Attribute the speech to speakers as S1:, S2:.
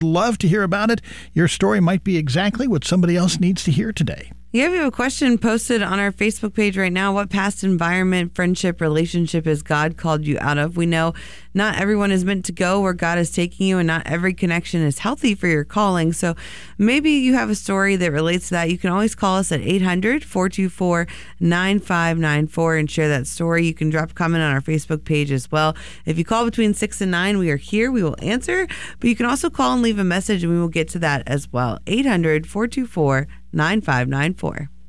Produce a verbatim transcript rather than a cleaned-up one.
S1: Love to hear about it. Your story might be exactly what somebody else needs to hear today.
S2: Yeah, we have a question posted on our Facebook page right now. What past environment, friendship, relationship has God called you out of? We know not everyone is meant to go where God is taking you, and not every connection is healthy for your calling. So maybe you have a story that relates to that. You can always call us at eight hundred, four two four, nine five nine four and share that story. You can drop a comment on our Facebook page as well. If you call between six and nine, we are here. We will answer. But you can also call and leave a message, and we will get to that as well. eight hundred, four two four, nine five nine four.